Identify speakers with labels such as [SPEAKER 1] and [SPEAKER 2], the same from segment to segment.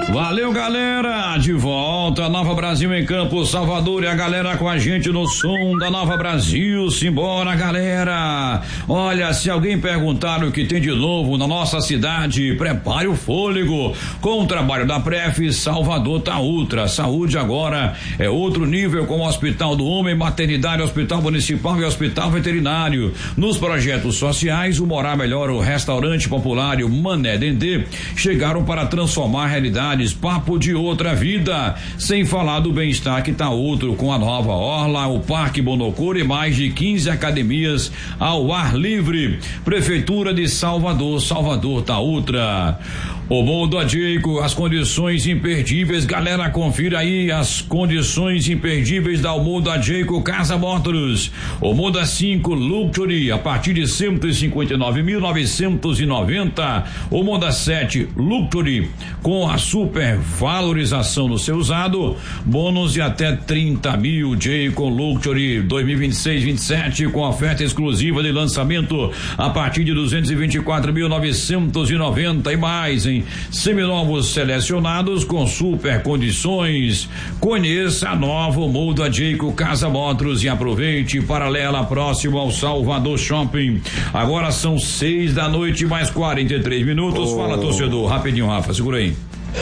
[SPEAKER 1] Valeu, galera, de volta, Nova Brasil em Campo, Salvador, e a galera com a gente no som da Nova Brasil. Simbora, galera. Olha, se alguém perguntar o que tem de novo na nossa cidade, prepare o fôlego. Com o trabalho da Pref, Salvador tá ultra. Saúde agora é outro nível, com o Hospital do Homem, Maternidade, Hospital Municipal e Hospital Veterinário. Nos projetos sociais, o Morar Melhor, o Restaurante Popular e o Mané Dendê chegaram para transformar a realidade. Papo de outra vida, sem falar do bem-estar que tá outro, com a nova orla, o Parque Bonocor e mais de 15 academias ao ar livre. Prefeitura de Salvador, Salvador tá outra. O Mundo Adjeico, as condições imperdíveis, galera, confira aí as condições imperdíveis da Mundo Adjeico Casa Motors. O Mundo 5 Luxury a partir de 159.990. O Mundo 7 Luxury com a super valorização no seu usado, bônus de até 30 mil. Jayco Luxury 2026-27 com oferta exclusiva de lançamento a partir de 224.990 e mais, hein? Seminovos selecionados com super condições. Conheça a nova Mundo Adjeico Casa Motors e aproveite. Paralela, próximo ao Salvador Shopping. Agora são 6 da noite mais 43 minutos. Fala, torcedor, rapidinho, Rafa, segura aí.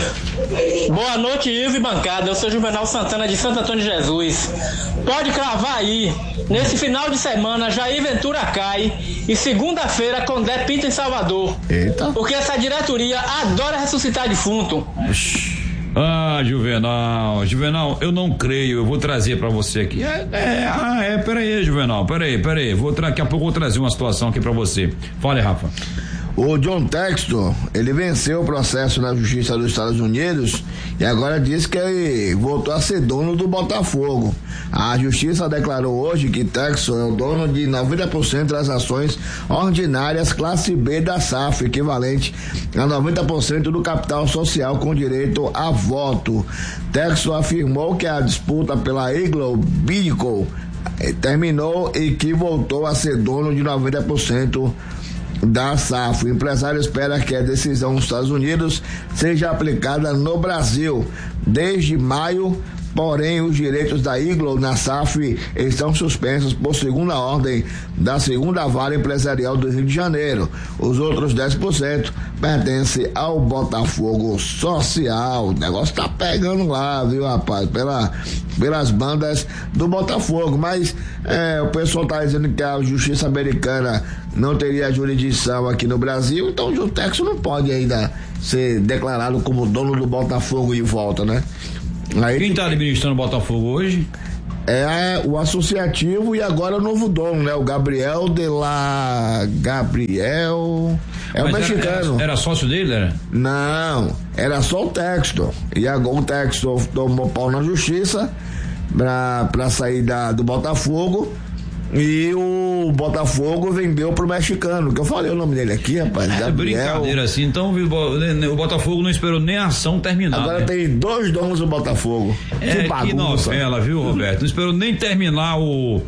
[SPEAKER 2] Boa noite, Ivo e bancada. Eu sou Juvenal Santana de Santo Antônio de Jesus. Pode cravar aí, nesse final de semana Jair Ventura cai e segunda-feira Condé pinta em Salvador. Eita. Porque essa diretoria adora ressuscitar defunto.
[SPEAKER 1] Ah, Juvenal, eu não creio, eu vou trazer pra você aqui. Peraí, Juvenal, peraí, daqui a pouco eu vou trazer uma situação aqui pra você. Fale, Rafa.
[SPEAKER 3] O John Textor, ele venceu o processo na Justiça dos Estados Unidos e agora diz que ele voltou a ser dono do Botafogo. A Justiça declarou hoje que Textor é o dono de 90% das ações ordinárias classe B da SAF, equivalente a 90% do capital social com direito a voto. Textor afirmou que a disputa pela Eagle Bidico terminou e que voltou a ser dono de 90% da SAF. O empresário espera que a decisão dos Estados Unidos seja aplicada no Brasil desde maio, porém os direitos da Eagle na SAF estão suspensos por segunda ordem da segunda vara empresarial do Rio de Janeiro. Os outros 10% pertencem ao Botafogo Social. O negócio tá pegando lá, viu, rapaz, pelas bandas do Botafogo, mas o pessoal tá dizendo que a justiça americana não teria jurisdição aqui no Brasil, então o Jutex não pode ainda ser declarado como dono do Botafogo e volta, né? Aí,
[SPEAKER 1] quem tá administrando o Botafogo hoje?
[SPEAKER 3] É o associativo e agora o novo dono, né? O Gabriel. É o mexicano.
[SPEAKER 1] Era sócio dele, era?
[SPEAKER 3] Não, era só o Textor. E agora o Textor tomou pau na justiça pra sair do Botafogo. E o Botafogo vendeu pro mexicano, que eu falei o nome dele aqui, rapaz.
[SPEAKER 1] É brincadeira assim, então o Botafogo não esperou nem a ação terminar.
[SPEAKER 3] Agora, né? Tem 2 donos do Botafogo.
[SPEAKER 1] Que novela, viu, Roberto? Não esperou nem terminar o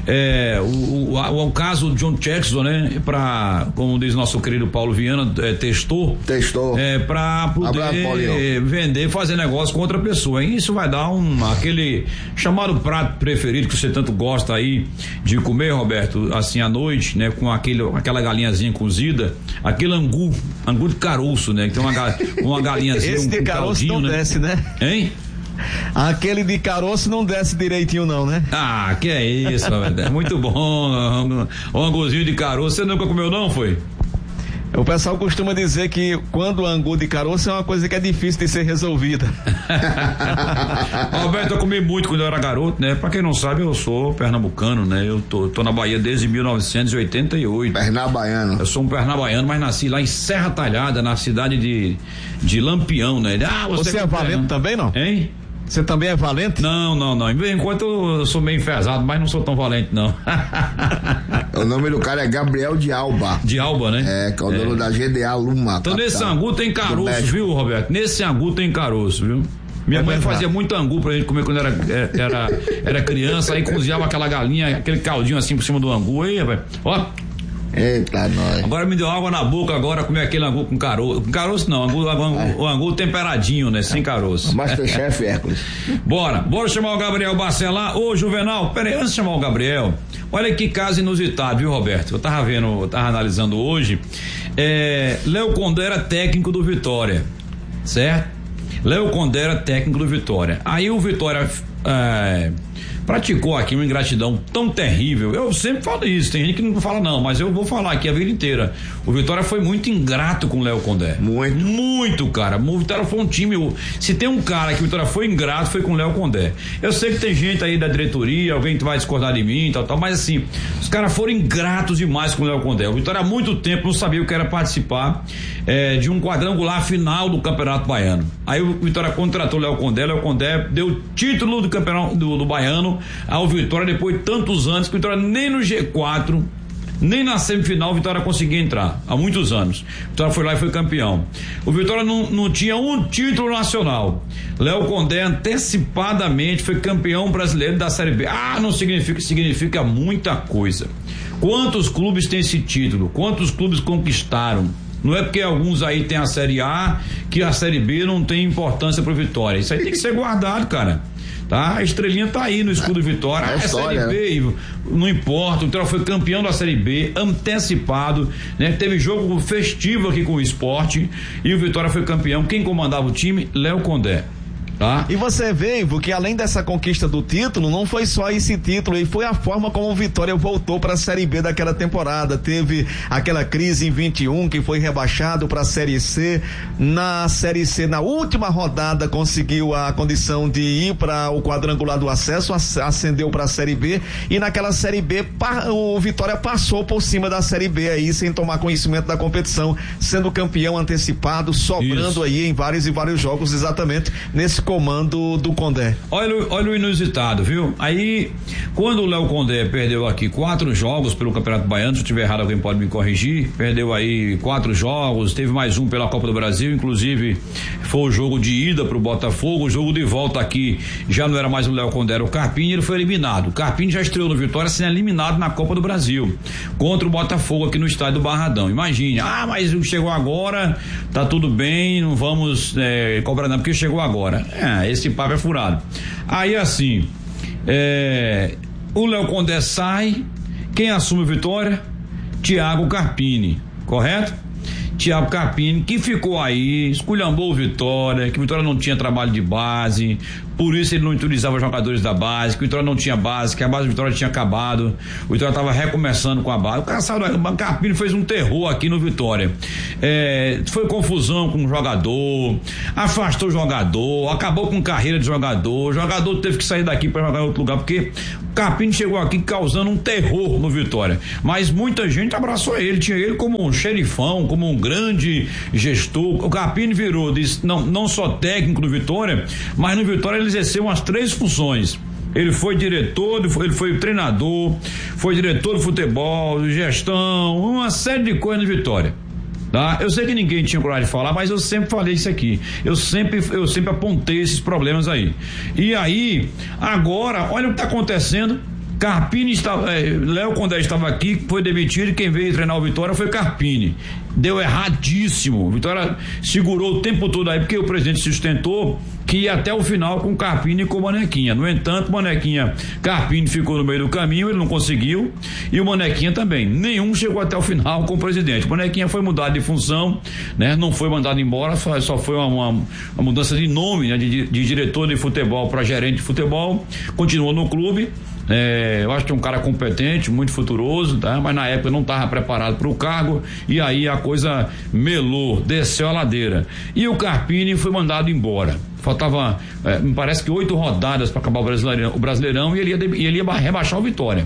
[SPEAKER 1] caso John Textor, né? Como diz nosso querido Paulo Viana, testou. Pra poder vender, fazer negócio com outra pessoa. E isso vai dar aquele chamado prato preferido que você tanto gosta aí de comer, Roberto, assim à noite, né? Com aquela galinhazinha cozida, aquele angu de caroço, né? Que tem uma galinhazinha.
[SPEAKER 4] Esse de caroço não, né? Desce, né?
[SPEAKER 1] Hein?
[SPEAKER 4] Aquele de caroço não desce direitinho não, né?
[SPEAKER 1] Ah, que é isso, é muito bom. O anguzinho de caroço, você nunca comeu não, foi?
[SPEAKER 4] O pessoal costuma dizer que quando o angu de caroço é uma coisa que é difícil de ser resolvida.
[SPEAKER 1] Roberto, eu comi muito quando eu era garoto, né? Pra quem não sabe, eu sou pernambucano, né? Eu tô na Bahia desde 1988.
[SPEAKER 3] Pernabaiano.
[SPEAKER 1] Eu sou um pernabaiano, mas nasci lá em Serra Talhada, na cidade de Lampião, né?
[SPEAKER 4] Você é valente também, não?
[SPEAKER 1] Hein?
[SPEAKER 4] Você também é valente?
[SPEAKER 1] Não. Enquanto eu sou meio enfesado, mas não sou tão valente, não.
[SPEAKER 3] O nome do cara é Gabriel de Alba.
[SPEAKER 1] De Alba, né?
[SPEAKER 3] Que é o dono da GDA Luma.
[SPEAKER 1] Então nesse angu tem caroço, viu, Roberto? Nesse angu tem caroço, viu? Minha mãe fazia muito angu pra gente comer quando era criança, aí cozinhava aquela galinha, aquele caldinho assim por cima do angu, aí, rapaz. Ó.
[SPEAKER 3] Eita, nós.
[SPEAKER 1] Agora me deu água na boca agora, comer aquele angu com caroço. Com caroço não, o angu temperadinho, né? Sem caroço.
[SPEAKER 3] Masterchef Hércules.
[SPEAKER 1] Bora chamar o Gabriel Bacelar. Ô, Juvenal, peraí, antes de chamar o Gabriel, olha que caso inusitado, viu, Roberto? Eu tava analisando hoje. Léo Condé era técnico do Vitória, certo? Léo Condé era técnico do Vitória. Aí o Vitória praticou aqui uma ingratidão tão terrível. Eu sempre falo isso, tem gente que não fala não, mas eu vou falar aqui a vida inteira. O Vitória foi muito ingrato com o Léo Condé. Muito, cara. O Vitória foi um time, se tem um cara que o Vitória foi ingrato, foi com o Léo Condé. Eu sei que tem gente aí da diretoria, alguém que vai discordar de mim, tal, mas assim, os caras foram ingratos demais com o Léo Condé. O Vitória há muito tempo não sabia o que era participar de um quadrangular final do Campeonato Baiano. Aí o Vitória contratou o Léo Condé deu título do Campeonato do Baiano ao Vitória depois de tantos anos que o Vitória nem no G4, nem na semifinal o Vitória conseguia entrar, há muitos anos. O Vitória foi lá e foi campeão. O Vitória não tinha um título nacional. Léo Condé antecipadamente foi campeão brasileiro da Série B. Não significa muita coisa. Quantos clubes têm esse título? Quantos clubes conquistaram? Não é porque alguns aí tem a Série A que a Série B não tem importância pro Vitória. Isso aí tem que ser guardado, cara. Tá? A estrelinha tá aí no escudo Vitória. A Série B, não importa. O Vitória foi campeão da Série B, antecipado, né? Teve jogo festivo aqui com o Sport e o Vitória foi campeão. Quem comandava o time? Léo Condé. Tá?
[SPEAKER 4] E você vê, Ivo, que além dessa conquista do título, não foi só esse título, e foi a forma como o Vitória voltou para a Série B daquela temporada. Teve aquela crise em 21 que foi rebaixado para a Série C. Na Série C, na última rodada, conseguiu a condição de ir para o quadrangular do acesso, ascendeu para a Série B, e naquela Série B o Vitória passou por cima da Série B aí, sem tomar conhecimento da competição, sendo campeão antecipado, sobrando aí em vários e vários jogos, exatamente nesse comando do Condé.
[SPEAKER 1] Olha o inusitado, viu? Aí, quando o Léo Condé perdeu aqui 4 jogos pelo Campeonato Baiano, se eu estiver errado alguém pode me corrigir, perdeu aí 4 jogos, teve mais um pela Copa do Brasil, inclusive foi o jogo de ida pro Botafogo, o jogo de volta aqui já não era mais o Léo Condé, era o Carpini, ele foi eliminado. O Carpini já estreou no Vitória sendo eliminado na Copa do Brasil, contra o Botafogo aqui no estádio do Barradão. Imagine, mas chegou agora, tá tudo bem, não vamos cobrar não, porque chegou agora. Esse papo é furado. Aí assim, o Léo Condé sai, quem assume o Vitória? Thiago Carpini, correto? Thiago Carpini, que ficou aí, esculhambou o Vitória, que o Vitória não tinha trabalho de base, por isso ele não utilizava jogadores da base, que o Vitória não tinha base, que a base do Vitória tinha acabado, o Vitória estava recomeçando com a base. O cara saiu, o Carpini fez um terror aqui no Vitória. Foi confusão com o jogador, afastou o jogador, acabou com carreira de jogador, o jogador teve que sair daqui para jogar em outro lugar, porque o Carpini chegou aqui causando um terror no Vitória. Mas muita gente abraçou ele, tinha ele como um xerifão, como um grande gestor. O Carpini virou, não só técnico do Vitória, mas no Vitória ele exerceu umas 3 funções. Ele foi diretor, ele foi treinador, foi diretor de futebol, de gestão, uma série de coisas no Vitória. Tá? Eu sei que ninguém tinha coragem de falar, mas eu sempre falei isso aqui. Eu sempre apontei esses problemas aí. E aí, agora, olha o que está acontecendo. Carpini Léo Condé estava aqui, foi demitido, e quem veio treinar o Vitória foi Carpini. Deu erradíssimo. Vitória segurou o tempo todo aí, porque o presidente sustentou que ia até o final com Carpini e com Manequinha. No entanto, Carpini ficou no meio do caminho, ele não conseguiu, e o Manequinha também. Nenhum chegou até o final com o presidente. O Manequinha foi mudado de função, né? Não foi mandado embora, só foi uma mudança de nome, né? De diretor de futebol para gerente de futebol. Continuou no clube. Eu acho que é um cara competente, muito futuroso, tá? Mas na época não estava preparado para o cargo, e aí a coisa melou, desceu a ladeira. E o Carpini foi mandado embora. Faltava, me parece que 8 rodadas para acabar o Brasileirão, e ele ia rebaixar o Vitória.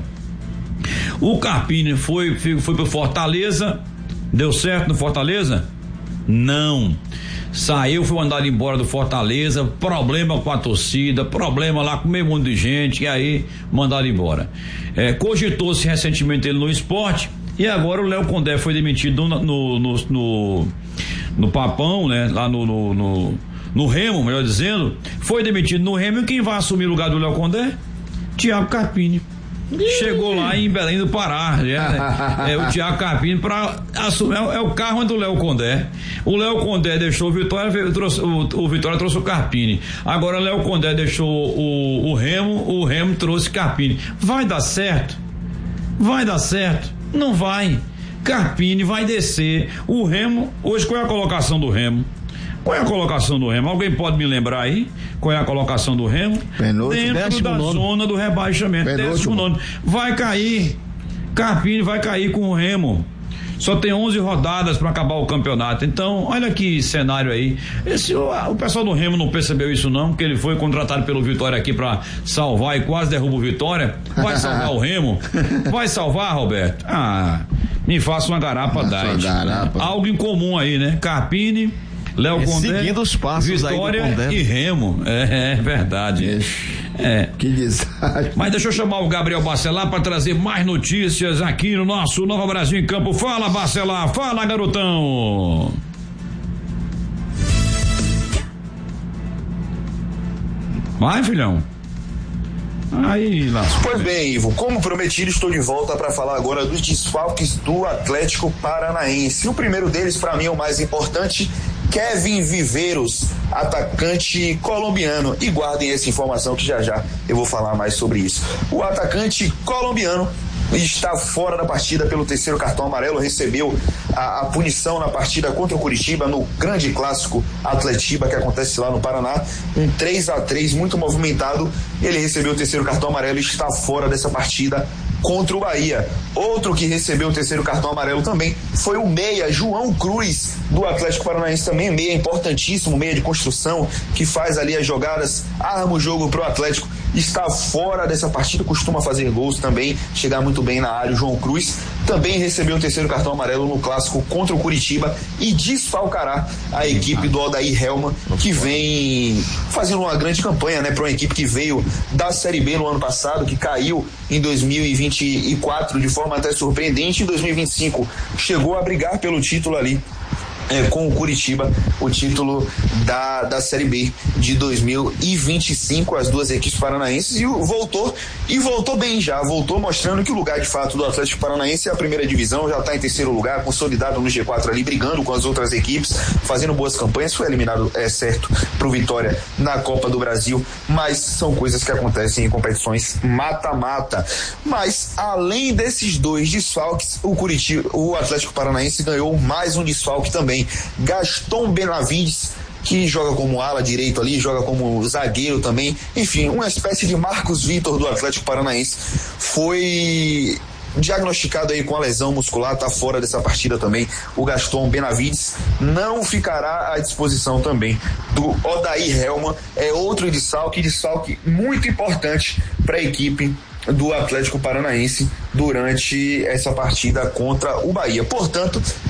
[SPEAKER 1] O Carpini foi pro Fortaleza. Deu certo no Fortaleza? Não. Saiu, foi mandado embora do Fortaleza, problema com a torcida, problema lá com meio mundo de gente, e aí mandaram embora. Cogitou-se recentemente ele no Sport, e agora o Léo Condé foi demitido no Papão, né? Lá no Remo, melhor dizendo, foi demitido no Remo, e quem vai assumir o lugar do Léo Condé? Thiago Carpini. chegou lá em Belém do Pará, o Thiago Carpini para assumir, é o carro do Léo Condé. O Léo Condé deixou o Vitória, o Vitória trouxe o Carpini. Agora o Léo Condé deixou o Remo trouxe Carpini. Vai dar certo? Vai dar certo? Não vai. Carpini vai descer. O Remo, hoje qual é a colocação do Remo? Qual é a colocação do Remo? Alguém pode me lembrar aí? Qual é a colocação do Remo? Dentro da zona do rebaixamento. 19º. Vai cair. Carpini vai cair com o Remo. Só tem 11 rodadas para acabar o campeonato. Então, olha que cenário aí. O pessoal do Remo não percebeu isso não, porque ele foi contratado pelo Vitória aqui para salvar e quase derruba o Vitória. Vai salvar o Remo? Vai salvar, Roberto? Me faça uma garapa diet. Algo em comum aí, né? Carpini, Léo Condé,
[SPEAKER 4] seguindo os passos
[SPEAKER 1] Vitória
[SPEAKER 4] aí do Condé.
[SPEAKER 1] E Remo. É verdade.
[SPEAKER 3] Que desastre.
[SPEAKER 1] Mas deixa eu chamar o Gabriel Bacelar para trazer mais notícias aqui no nosso Nova Brasil em Campo. Fala, Bacelar, fala, garotão. Vai, filhão. Aí, lá.
[SPEAKER 5] Pois bem, Ivo, como prometido, estou de volta para falar agora dos desfalques do Atlético Paranaense. O primeiro deles, para mim, é o mais importante, Kevin Viveiros, atacante colombiano. E guardem essa informação que já já eu vou falar mais sobre isso. O atacante colombiano está fora da partida pelo terceiro cartão amarelo, recebeu a punição na partida contra o Curitiba, no grande clássico Atletiba, que acontece lá no Paraná, um 3-3 muito movimentado. Ele recebeu o terceiro cartão amarelo e está fora dessa partida contra o Bahia. Outro que recebeu o terceiro cartão amarelo também foi o meia João Cruz, do Atlético Paranaense, também meia importantíssimo, meia de construção, que faz ali as jogadas, arma o jogo pro Atlético, está fora dessa partida, costuma fazer gols também, chegar muito bem na área. O João Cruz também recebeu o terceiro cartão amarelo no clássico contra o Curitiba e desfalcará a equipe do Odair Helman, que vem fazendo uma grande campanha, né, para uma equipe que veio da Série B no ano passado, que caiu em 2024 de forma até surpreendente. Em 2025 chegou a brigar pelo título ali com o Curitiba, o título da Série B de 2025, as duas equipes paranaenses, e voltou bem já, voltou mostrando que o lugar de fato do Atlético Paranaense é a primeira divisão, já está em terceiro lugar, consolidado no G4 ali, brigando com as outras equipes, fazendo boas campanhas. Foi eliminado, é certo, pro Vitória na Copa do Brasil, mas são coisas que acontecem em competições mata-mata. Mas além desses dois desfalques, o Atlético Paranaense ganhou mais um desfalque também. Gaston Benavides, que joga como ala direito ali, joga como zagueiro também, enfim, uma espécie de Marcos Vitor do Atlético Paranaense, foi diagnosticado aí com a lesão muscular, tá fora dessa partida também. O Gaston Benavides não ficará à disposição também do Odair Helman. É outro desfalque muito importante para a equipe do Atlético Paranaense durante essa partida contra o Bahia. Portanto,